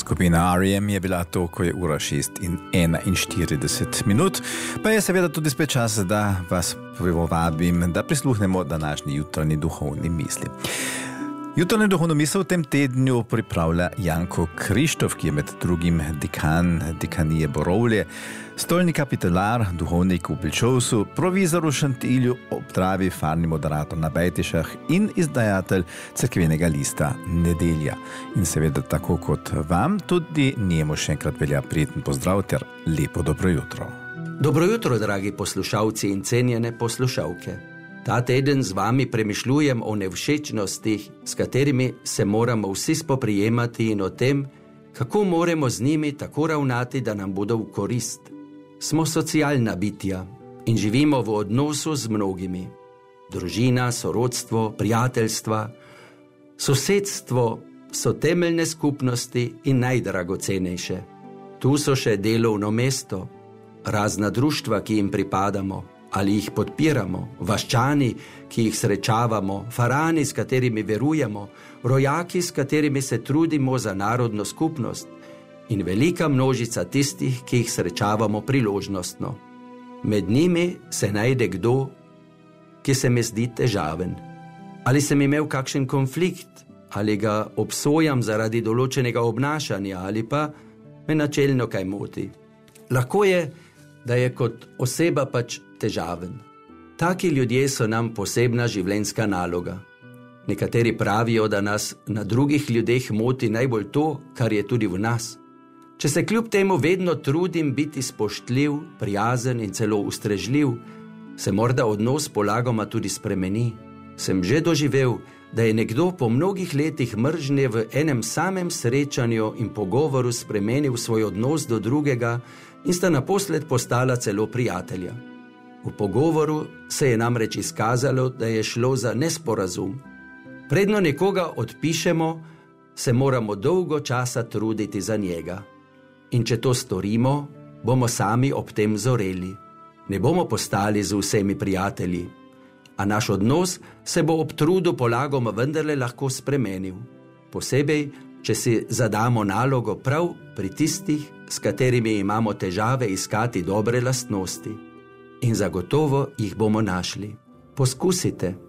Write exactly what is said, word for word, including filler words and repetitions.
Skupina R E M je bila to, ko je ura šest in enainštirideset minut, pa je seveda tudi spet čas, da vas povabim, da prisluhnemo današnji jutranji duhovni misli. Jutranjo duhovno misel v tem tednu pripravlja Janko Krištof, ki je med drugim dekan dekanije Borovlje, stolni kapitular, duhovnik v Pilčovsu, provizor v Šantilju, obdravi farni moderator na Bejtišah in izdajatelj cerkvenega lista Nedelja. In seveda tako kot vam, tudi njemu še enkrat velja prijeten pozdrav ter lepo dobro jutro. Dobro jutro, dragi poslušalci in cenjene poslušalke. Ta teden z vami premišljujem o nevšečnostih, s katerimi se moramo vsi spoprijemati, in o tem, kako moramo z njimi tako ravnati, da nam bodo v korist. Smo socialna bitja in živimo v odnosu z mnogimi. Družina, sorodstvo, prijateljstva, sosedstvo so temeljne skupnosti in najdragocenejše. Tu so še delovno mesto, razna društva, ki jim pripadamo ali jih podpiramo, vaščani, ki jih srečavamo, farani, s katerimi verujemo, rojaki, s katerimi se trudimo za narodno skupnost, in velika množica tistih, ki jih srečavamo priložnostno. Med njimi se najde kdo, ki se mi zdi težaven. Ali sem imel kakšen konflikt, ali ga obsojam zaradi določenega obnašanja, ali pa me načelno kaj moti. Lahko je, da je kot oseba pač težaven. Taki ljudje so nam posebna življenjska naloga. Nekateri pravijo, da nas na drugih ljudeh moti najbolj to, kar je tudi v nas. Če se kljub temu vedno trudim biti spoštljiv, prijazen in celo ustrežljiv, se morda odnos polagoma tudi spremeni. Sem že doživel, da je nekdo po mnogih letih mržnje v enem samem srečanju in pogovoru spremenil svoj odnos do drugega in sta naposled postala celo prijatelja. V pogovoru se je namreč izkazalo, da je šlo za nesporazum. Predno nekoga odpišemo, se moramo dolgo časa truditi za njega. In če to storimo, bomo sami ob tem zoreli. Ne bomo postali z vsemi prijatelji, a naš odnos se bo ob trudu polagoma vendarle lahko spremenil. Posebej, če si zadamo nalogo prav pri tistih, s katerimi imamo težave iskati dobre lastnosti. In zagotovo jih bomo našli. Poskusite.